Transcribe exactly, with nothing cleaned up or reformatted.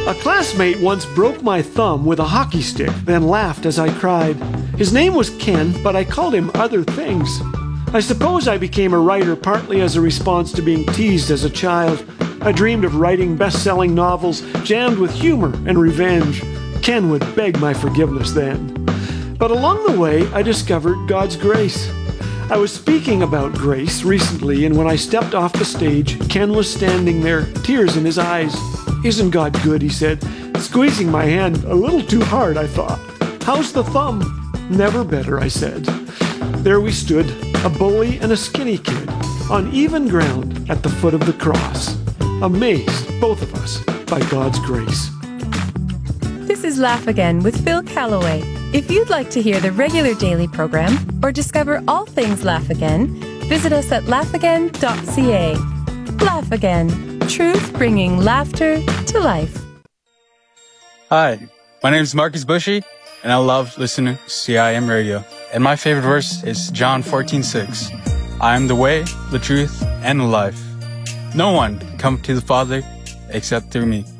A classmate once broke my thumb with a hockey stick, then laughed as I cried. His name was Ken, but I called him other things. I suppose I became a writer partly as a response to being teased as a child. I dreamed of writing best-selling novels jammed with humor and revenge. Ken would beg my forgiveness then. But along the way, I discovered God's grace. I was speaking about grace recently, and when I stepped off the stage, Ken was standing there, tears in his eyes. "Isn't God good?" he said, squeezing my hand a little too hard, I thought. "How's the thumb?" "Never better," I said. There we stood, a bully and a skinny kid, on even ground at the foot of the cross, amazed, both of us, by God's grace. This is Laugh Again with Phil Callaway. If you'd like to hear the regular daily program or discover all things Laugh Again, visit us at laugh again dot c a. Laugh Again, truth bringing laughter to life. Hi, my name is Marcus Bushy, and I love listening to C I M Radio. And my favorite verse is John fourteen six. I am the way, the truth, and the life. No one can come to the Father except through me.